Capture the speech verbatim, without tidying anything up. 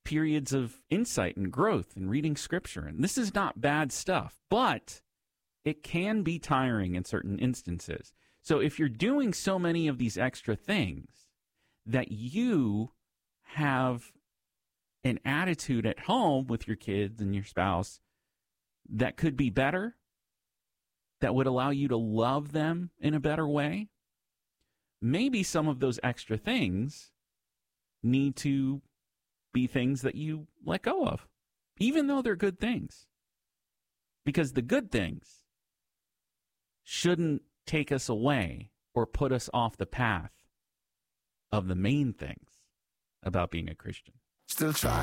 periods of insight and growth and reading scripture. And this is not bad stuff, but it can be tiring in certain instances. So if you're doing so many of these extra things that you have an attitude at home with your kids and your spouse that could be better, that would allow you to love them in a better way, maybe some of those extra things need to be things that you let go of, even though they're good things. Because the good things shouldn't take us away or put us off the path of the main things about being a Christian. Still try.